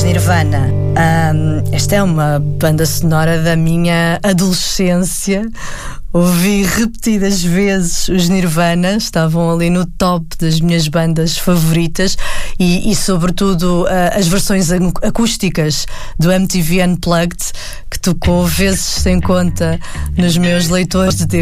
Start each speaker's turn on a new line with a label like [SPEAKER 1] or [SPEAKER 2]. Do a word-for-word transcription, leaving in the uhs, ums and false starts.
[SPEAKER 1] Nirvana. Um, esta é uma banda sonora da minha adolescência. Ouvi repetidas vezes os Nirvana, estavam ali no top das minhas bandas favoritas e, e sobretudo, uh, as versões acústicas do M T V Unplugged, que tocou vezes sem conta nos meus leitores de D V D.